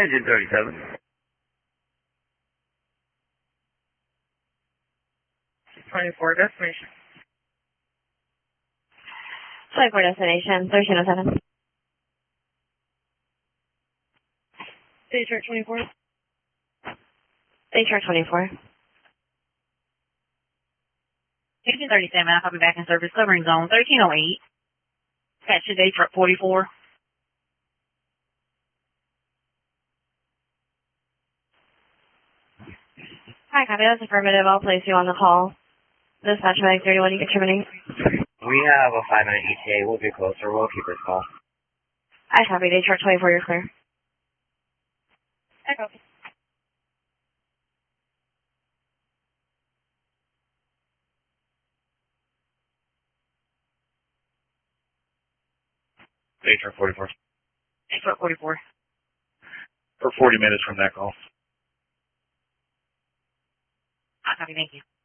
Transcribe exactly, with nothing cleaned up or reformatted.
Engine thirty-seven. twenty-four, destination. twenty-four, destination, thirteen oh seven. Stage chart twenty-four. Stage chart twenty-four. Engine thirty-seven, I'll be back in service, covering zone thirteen oh eight. Catch today, truck forty-four. Hi, copy, that's affirmative. I'll place you on the call. Dispatch Medic thirty-one, you can terminate. We have a five minute E T A. We'll be closer. We'll keep this call. I copy, day chart twenty-four, you're clear. I copy. Stage chart forty-four. Stage chart forty-four. For forty minutes from that call. I copy, thank you.